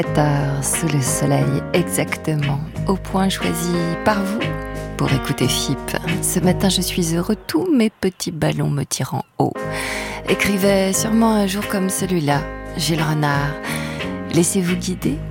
7 heures sous le soleil exactement, au point choisi par vous pour écouter FIP. Ce matin je suis heureux, tous mes petits ballons me tirant haut. Écrivait sûrement un jour comme celui-là, Gilles Renard. Laissez-vous guider